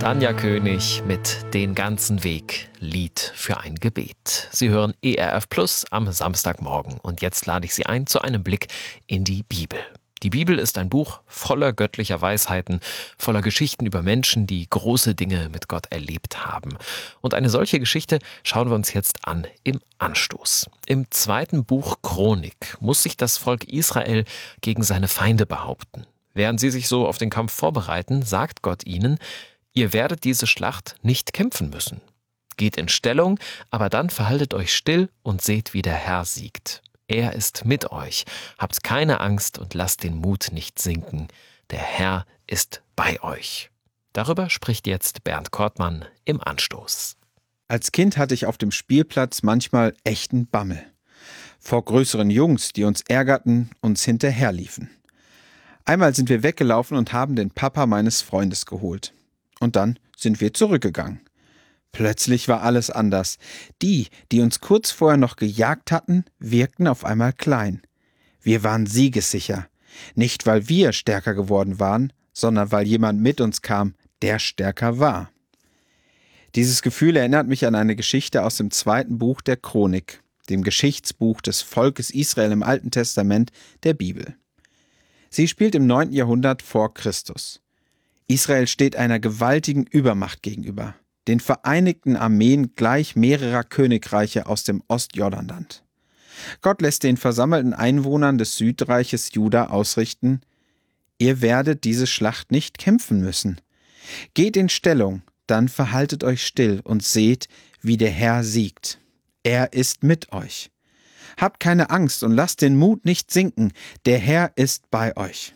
Anja König mit Den ganzen Weg, Lied für ein Gebet. Sie hören ERF Plus am Samstagmorgen und jetzt lade ich Sie ein zu einem Blick in die Bibel. Die Bibel ist ein Buch voller göttlicher Weisheiten, voller Geschichten über Menschen, die große Dinge mit Gott erlebt haben. Und eine solche Geschichte schauen wir uns jetzt an im Anstoß. Im 2. Buch Chronik muss sich das Volk Israel gegen seine Feinde behaupten. Während sie sich so auf den Kampf vorbereiten, sagt Gott ihnen: Ihr werdet diese Schlacht nicht kämpfen müssen. Geht in Stellung, aber dann verhaltet euch still und seht, wie der Herr siegt. Er ist mit euch. Habt keine Angst und lasst den Mut nicht sinken. Der Herr ist bei euch. Darüber spricht jetzt Bernd Kortmann im Anstoß. Als Kind hatte ich auf dem Spielplatz manchmal echten Bammel. Vor größeren Jungs, die uns ärgerten, uns hinterherliefen. Einmal sind wir weggelaufen und haben den Papa meines Freundes geholt. Und dann sind wir zurückgegangen. Plötzlich war alles anders. Die uns kurz vorher noch gejagt hatten, wirkten auf einmal klein. Wir waren siegessicher. Nicht, weil wir stärker geworden waren, sondern weil jemand mit uns kam, der stärker war. Dieses Gefühl erinnert mich an eine Geschichte aus dem 2. Buch der Chronik, dem Geschichtsbuch des Volkes Israel im Alten Testament der Bibel. Sie spielt im 9. Jahrhundert vor Christus. Israel steht einer gewaltigen Übermacht gegenüber, den vereinigten Armeen gleich mehrerer Königreiche aus dem Ostjordanland. Gott lässt den versammelten Einwohnern des Südreiches Juda ausrichten: Ihr werdet diese Schlacht nicht kämpfen müssen. Geht in Stellung, dann verhaltet euch still und seht, wie der Herr siegt. Er ist mit euch. Habt keine Angst und lasst den Mut nicht sinken, der Herr ist bei euch.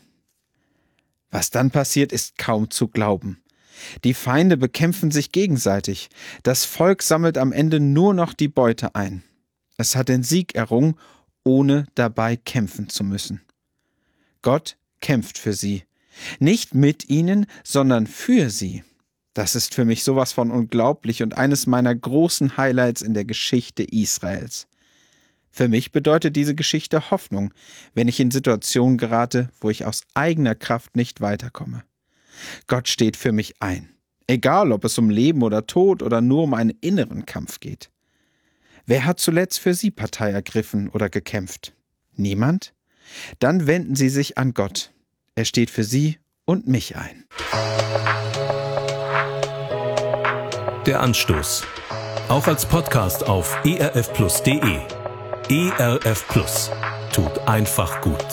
Was dann passiert, ist kaum zu glauben. Die Feinde bekämpfen sich gegenseitig. Das Volk sammelt am Ende nur noch die Beute ein. Es hat den Sieg errungen, ohne dabei kämpfen zu müssen. Gott kämpft für sie. Nicht mit ihnen, sondern für sie. Das ist für mich sowas von unglaublich und eines meiner großen Highlights in der Geschichte Israels. Für mich bedeutet diese Geschichte Hoffnung, wenn ich in Situationen gerate, wo ich aus eigener Kraft nicht weiterkomme. Gott steht für mich ein. Egal, ob es um Leben oder Tod oder nur um einen inneren Kampf geht. Wer hat zuletzt für Sie Partei ergriffen oder gekämpft? Niemand? Dann wenden Sie sich an Gott. Er steht für Sie und mich ein. Der Anstoß. Auch als Podcast auf erfplus.de. ERF Plus. Tut einfach gut.